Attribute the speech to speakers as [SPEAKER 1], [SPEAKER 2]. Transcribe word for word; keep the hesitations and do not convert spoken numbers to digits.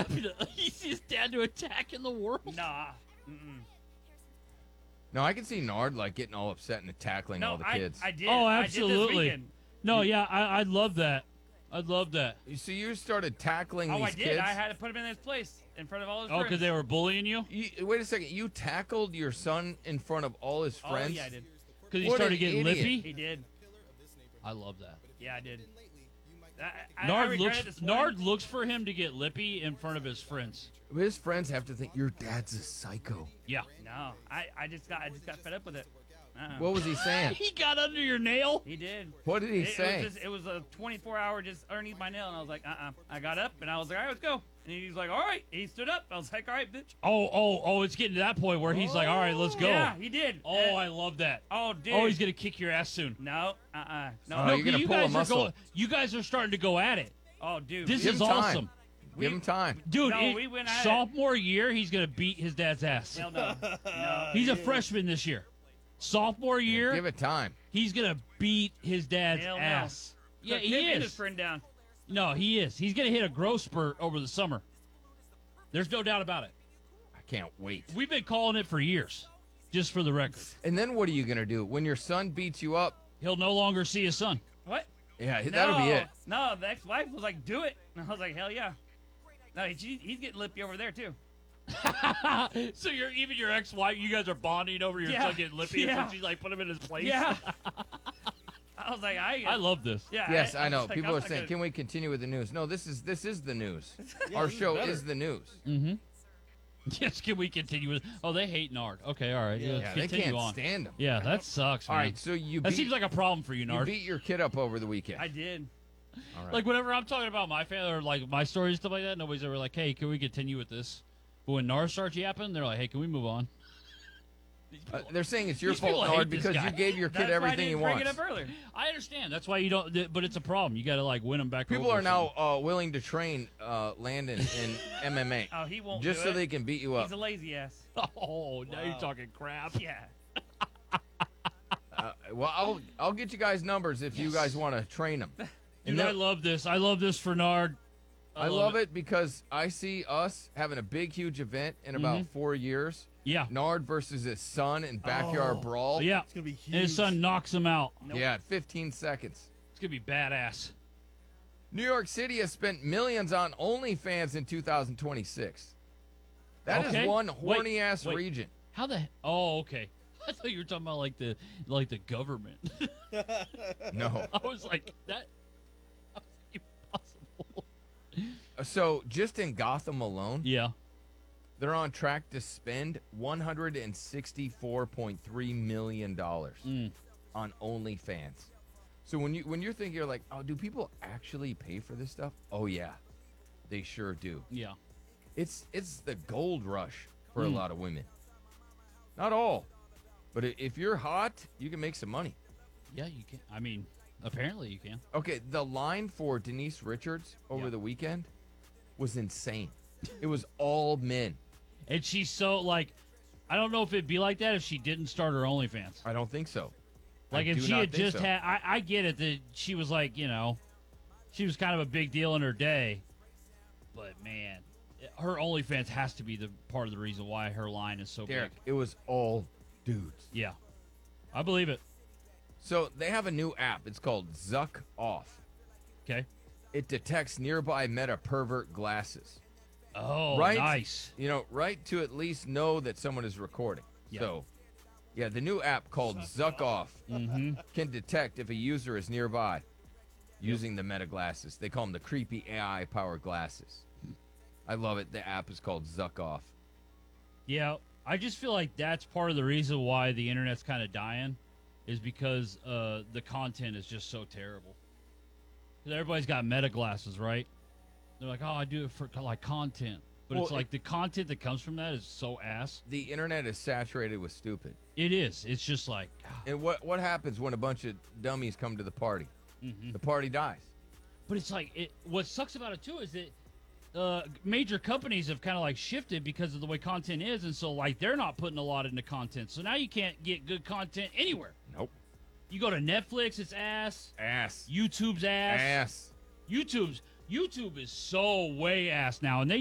[SPEAKER 1] gotta be the easiest dad to attack in the world.
[SPEAKER 2] Nah. Mm-mm.
[SPEAKER 3] No, I can see Nard like getting all upset and tackling
[SPEAKER 2] No,
[SPEAKER 3] all the
[SPEAKER 2] I,
[SPEAKER 3] kids.
[SPEAKER 2] I did.
[SPEAKER 1] Oh,
[SPEAKER 2] I did this
[SPEAKER 1] absolutely.
[SPEAKER 2] weekend.
[SPEAKER 1] No, yeah, I, I'd love that. I'd love that.
[SPEAKER 3] You so you started tackling
[SPEAKER 2] Oh,
[SPEAKER 3] these
[SPEAKER 2] I did.
[SPEAKER 3] kids.
[SPEAKER 2] I had to put him in his place in front of all his
[SPEAKER 1] Oh,
[SPEAKER 2] friends.
[SPEAKER 1] because they were bullying you?
[SPEAKER 3] You, wait a second. You tackled your son in front of all his friends.
[SPEAKER 2] Oh, yeah, I did.
[SPEAKER 1] Because he
[SPEAKER 3] What
[SPEAKER 1] started
[SPEAKER 3] an
[SPEAKER 1] getting
[SPEAKER 3] idiot.
[SPEAKER 1] lippy?
[SPEAKER 2] He did.
[SPEAKER 1] I love that.
[SPEAKER 2] Yeah, I did. I, I, I
[SPEAKER 1] Nard
[SPEAKER 2] regret
[SPEAKER 1] looks
[SPEAKER 2] it this morning.
[SPEAKER 1] Nard looks for him to get lippy in front of his friends.
[SPEAKER 3] His friends have to think your dad's a psycho.
[SPEAKER 1] Yeah.
[SPEAKER 2] No, I, I just got I just got fed up with it. Uh-uh.
[SPEAKER 3] What was he saying?
[SPEAKER 1] He got under your nail?
[SPEAKER 2] He did.
[SPEAKER 3] What did he
[SPEAKER 2] it,
[SPEAKER 3] say?
[SPEAKER 2] It was, just, it was a twenty-four hour just underneath my nail, and I was like, uh-uh. I got up, and I was like, all right, let's go. And he was like, all right. He stood up. I was like, all right, bitch.
[SPEAKER 1] Oh, oh, oh, it's getting to that point where he's like, all right, let's go.
[SPEAKER 2] Yeah, he did.
[SPEAKER 1] Oh,
[SPEAKER 2] And-
[SPEAKER 1] I love that.
[SPEAKER 2] oh, dude.
[SPEAKER 1] Oh, he's going to kick your ass soon.
[SPEAKER 2] No, uh-uh. No,
[SPEAKER 3] Oh,
[SPEAKER 1] no,
[SPEAKER 3] you're gonna
[SPEAKER 1] you
[SPEAKER 3] pull a
[SPEAKER 1] guys are
[SPEAKER 3] muscle.
[SPEAKER 1] going, you guys are starting to go at it.
[SPEAKER 2] oh, dude.
[SPEAKER 1] This
[SPEAKER 3] Give
[SPEAKER 1] is
[SPEAKER 3] him time.
[SPEAKER 1] awesome.
[SPEAKER 3] Give him time.
[SPEAKER 1] Dude,
[SPEAKER 2] No,
[SPEAKER 1] it-
[SPEAKER 2] we went at it.
[SPEAKER 1] sophomore year, he's going to beat his dad's ass.
[SPEAKER 2] Hell no. No.
[SPEAKER 1] He's a freshman this year. Sophomore year,
[SPEAKER 3] Give it time.
[SPEAKER 1] he's going to beat his dad's
[SPEAKER 2] Hell no.
[SPEAKER 1] ass. Yeah,
[SPEAKER 2] Took
[SPEAKER 1] he
[SPEAKER 2] him and his
[SPEAKER 1] is.
[SPEAKER 2] friend down.
[SPEAKER 1] No, he is. He's going to hit a growth spurt over the summer. There's no doubt about it.
[SPEAKER 3] I can't wait.
[SPEAKER 1] We've been calling it for years, just for the record.
[SPEAKER 3] And then what are you gonna do when your son beats you up?
[SPEAKER 1] He'll no longer see his son.
[SPEAKER 2] What?
[SPEAKER 3] Yeah, that'll be
[SPEAKER 2] No,
[SPEAKER 3] it.
[SPEAKER 2] No, the ex-wife was like, do it. And I was like, hell yeah. No, he's, he's getting lippy over there, too.
[SPEAKER 1] So you're even your ex-wife, you guys are bonding over your
[SPEAKER 2] Yeah.
[SPEAKER 1] son getting lippy,
[SPEAKER 2] Yeah.
[SPEAKER 1] and she's like, put him in his place.
[SPEAKER 2] Yeah. I was like, I.
[SPEAKER 1] I love this.
[SPEAKER 2] Yeah.
[SPEAKER 3] Yes, I
[SPEAKER 2] was
[SPEAKER 3] know.
[SPEAKER 2] like,
[SPEAKER 3] People
[SPEAKER 2] I'm
[SPEAKER 3] are
[SPEAKER 2] not
[SPEAKER 3] saying,
[SPEAKER 2] gonna-
[SPEAKER 3] "Can we continue with the news?" No, this is this is the news. Our
[SPEAKER 4] this is
[SPEAKER 3] show
[SPEAKER 4] better.
[SPEAKER 3] is the news.
[SPEAKER 1] Mm-hmm. Yes, can we continue with? Oh, they hate Nard. Okay, all right.
[SPEAKER 4] Yeah.
[SPEAKER 1] Let's
[SPEAKER 3] Yeah, they
[SPEAKER 1] continue
[SPEAKER 3] can't
[SPEAKER 1] on.
[SPEAKER 3] stand him.
[SPEAKER 1] Yeah, that sucks,
[SPEAKER 3] All
[SPEAKER 1] man.
[SPEAKER 3] right, so you
[SPEAKER 1] that
[SPEAKER 3] beat,
[SPEAKER 1] seems like a problem for you,
[SPEAKER 3] you
[SPEAKER 1] Nard.
[SPEAKER 3] beat your kid up over the weekend.
[SPEAKER 2] I did.
[SPEAKER 3] All right.
[SPEAKER 1] Like whenever I'm talking about my family or like my stories and stuff like that, nobody's ever like, "Hey, can we continue with this?" But when Nard starts yapping, they're like, "Hey, can we move on?" These
[SPEAKER 3] Uh,
[SPEAKER 1] people-
[SPEAKER 3] they're saying it's your
[SPEAKER 1] These people
[SPEAKER 3] fault,
[SPEAKER 1] hate
[SPEAKER 3] Nard,
[SPEAKER 1] this
[SPEAKER 3] because
[SPEAKER 1] guy.
[SPEAKER 3] you gave your kid
[SPEAKER 2] That's why I
[SPEAKER 3] everything he
[SPEAKER 2] didn't bring
[SPEAKER 3] wants.
[SPEAKER 2] it up earlier.
[SPEAKER 1] I understand. That's why you don't. th- But it's a problem. You got to like win them back.
[SPEAKER 3] People
[SPEAKER 1] over
[SPEAKER 3] are
[SPEAKER 1] or
[SPEAKER 3] now uh, willing to train uh, Landon in M M A
[SPEAKER 2] Oh, he won't
[SPEAKER 3] just
[SPEAKER 2] do
[SPEAKER 3] so
[SPEAKER 2] it.
[SPEAKER 3] they can beat you up.
[SPEAKER 2] He's a lazy ass.
[SPEAKER 1] something. Oh, now you're
[SPEAKER 4] Wow.
[SPEAKER 1] talking crap.
[SPEAKER 2] Yeah.
[SPEAKER 3] Uh, well, I'll I'll get you guys numbers if you guys want to train them.
[SPEAKER 1] Dude, I love this. I love this for Nard.
[SPEAKER 3] I love it because I see us having a big, huge event in about
[SPEAKER 1] Mhm.
[SPEAKER 3] four years.
[SPEAKER 1] Yeah.
[SPEAKER 3] Nard versus his son in backyard
[SPEAKER 4] Oh.
[SPEAKER 3] brawl.
[SPEAKER 1] Yeah.
[SPEAKER 4] It's gonna be huge.
[SPEAKER 1] And his son knocks him out.
[SPEAKER 2] Nope.
[SPEAKER 3] Yeah, fifteen seconds.
[SPEAKER 1] It's gonna be badass.
[SPEAKER 3] New York City has spent millions on OnlyFans in two thousand twenty-six. That is
[SPEAKER 1] Okay.
[SPEAKER 3] one
[SPEAKER 1] Wait,
[SPEAKER 3] horny ass
[SPEAKER 1] wait.
[SPEAKER 3] region.
[SPEAKER 1] How the? Oh, okay. I thought you were talking about like the like the government.
[SPEAKER 3] No.
[SPEAKER 1] I was like that. How's that impossible?
[SPEAKER 3] So just in Gotham alone,
[SPEAKER 1] Yeah.
[SPEAKER 3] they're on track to spend one hundred sixty-four point three million dollars
[SPEAKER 1] Mm.
[SPEAKER 3] on OnlyFans. So when you when you're thinking, you're like, oh, do people actually pay for this stuff? Oh yeah, they sure do.
[SPEAKER 1] Yeah.
[SPEAKER 3] It's it's the gold rush for
[SPEAKER 1] Mm.
[SPEAKER 3] a lot of women. Not all, but i- if you're hot, you can make some money.
[SPEAKER 1] Yeah, you can. I mean, apparently you can.
[SPEAKER 3] Okay, the line for Denise Richards over
[SPEAKER 1] Yeah.
[SPEAKER 3] the weekend was insane. It was all men.
[SPEAKER 1] And she's so like, I don't know if it'd be like that if she didn't start her OnlyFans.
[SPEAKER 3] I don't think so. I
[SPEAKER 1] Like if
[SPEAKER 3] do
[SPEAKER 1] she
[SPEAKER 3] not
[SPEAKER 1] had
[SPEAKER 3] think
[SPEAKER 1] just
[SPEAKER 3] so.
[SPEAKER 1] had, I, I get it that she was like, you know, she was kind of a big deal in her day, but man, her OnlyFans has to be the part of the reason why her line is so
[SPEAKER 3] Derek,
[SPEAKER 1] big.
[SPEAKER 3] it was all dudes.
[SPEAKER 1] Yeah, I believe it.
[SPEAKER 3] So they have a new app. It's called Zuck Off.
[SPEAKER 1] Okay.
[SPEAKER 3] It detects nearby meta pervert glasses.
[SPEAKER 1] Oh,
[SPEAKER 3] Right?
[SPEAKER 1] nice.
[SPEAKER 3] You know, right to at least know that someone is recording.
[SPEAKER 1] Yeah.
[SPEAKER 3] So, yeah, the new app called Zuck Off
[SPEAKER 1] Mm-hmm.
[SPEAKER 3] can detect if a user is nearby using the meta glasses. They call them the creepy A I powered glasses. I love it. The app is called Zuck Off.
[SPEAKER 1] Yeah, I just feel like that's part of the reason why the internet's kind of dying, is because uh, the content is just so terrible. 'Cause everybody's got meta glasses, right? They're like, oh, I do it for like content, but it's
[SPEAKER 3] Well,
[SPEAKER 1] like the content that comes from that is so ass.
[SPEAKER 3] The internet is saturated with stupid.
[SPEAKER 1] It is. It's just like,
[SPEAKER 3] And what what happens when a bunch of dummies come to the party?
[SPEAKER 1] mhm.
[SPEAKER 3] The party dies.
[SPEAKER 1] But it's like it. What sucks about it too is that uh, major companies have kind of like shifted because of the way content is, and so like they're not putting a lot into content. So now you can't get good content anywhere.
[SPEAKER 3] Nope.
[SPEAKER 1] You go to Netflix, it's ass.
[SPEAKER 3] Ass.
[SPEAKER 1] YouTube's ass.
[SPEAKER 3] Ass.
[SPEAKER 1] YouTube's YouTube is so way ass now, and they